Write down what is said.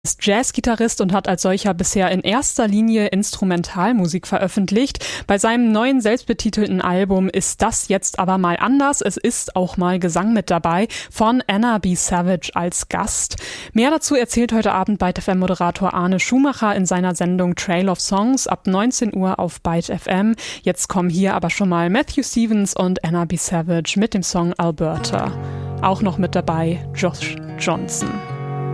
ist Jazzgitarrist und hat als solcher bisher in erster Linie Instrumentalmusik veröffentlicht. Bei seinem neuen selbstbetitelten Album ist das jetzt aber mal anders. Es ist auch mal Gesang mit dabei, von Anna B. Savage als Gast. Mehr dazu erzählt heute Abend Byte FM-Moderator Arne Schumacher in seiner Sendung Trail of Songs ab 19 Uhr auf Byte FM. Jetzt kommen hier aber schon mal Matthew Stevens und Anna B. Savage mit dem Song Alberta. Auch noch mit dabei Josh Johnson.